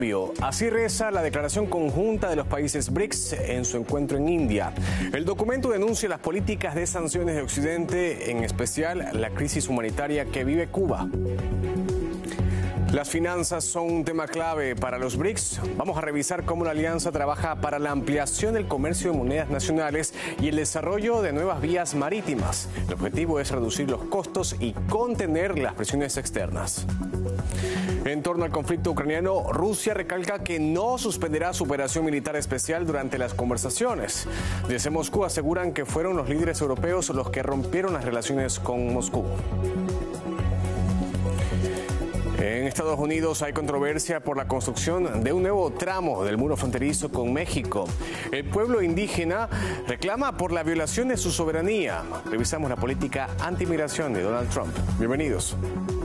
Así reza la declaración conjunta de los países BRICS en su encuentro en India. El documento denuncia las políticas de sanciones de Occidente, en especial la crisis humanitaria que vive Cuba. Las finanzas son un tema clave para los BRICS. Vamos a revisar cómo la alianza trabaja para la ampliación del comercio de monedas nacionales y el desarrollo de nuevas vías marítimas. El objetivo es reducir los costos y contener las presiones externas. En torno al conflicto ucraniano, Rusia recalca que no suspenderá su operación militar especial durante las conversaciones. Desde Moscú aseguran que fueron los líderes europeos los que rompieron las relaciones con Moscú. En Estados Unidos hay controversia por la construcción de un nuevo tramo del muro fronterizo con México. El pueblo indígena reclama por la violación de su soberanía. Revisamos la política antimigración de Donald Trump. Bienvenidos.